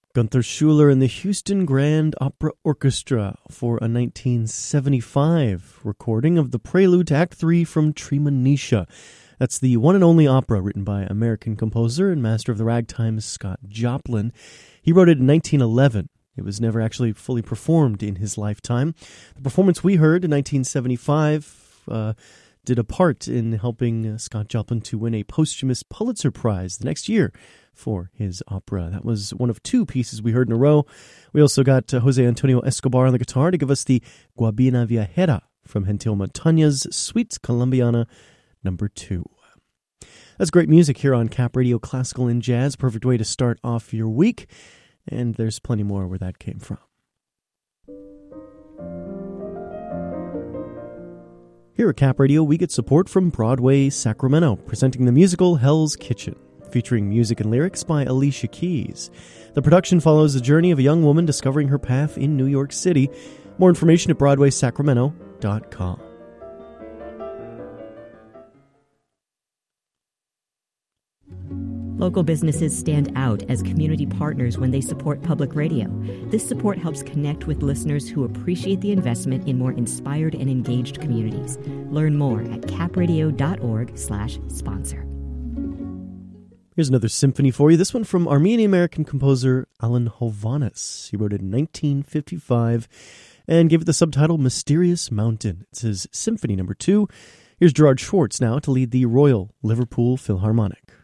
Gunther Schuller and the Houston Grand Opera Orchestra for a 1975 recording of the prelude to Act 3 from Treemonisha. That's the one and only opera written by American composer and master of the ragtime Scott Joplin. He wrote it in 1911. It was never actually fully performed in his lifetime. The performance we heard in 1975 did a part in helping Scott Joplin to win a posthumous Pulitzer Prize the next year for his opera. That was one of two pieces we heard in a row. We also got Jose Antonio Escobar on the guitar to give us the Guabina Viajera from Gentil Montaña's Suite Colombiana No. 2. That's great music here on Cap Radio Classical and Jazz. Perfect way to start off your week. And there's plenty more where that came from. Here at Cap Radio, we get support from Broadway Sacramento, presenting the musical Hell's Kitchen, featuring music and lyrics by Alicia Keys. The production follows the journey of a young woman discovering her path in New York City. More information at BroadwaySacramento.com. Local businesses stand out as community partners when they support public radio. This support helps connect with listeners who appreciate the investment in more inspired and engaged communities. Learn more at capradio.org/sponsor. Here's another symphony for you. This one from Armenian-American composer Alan Hovhaness. He wrote it in 1955 and gave it the subtitle Mysterious Mountain. It's his Symphony No. 2. Here's Gerard Schwartz now to lead the Royal Liverpool Philharmonic.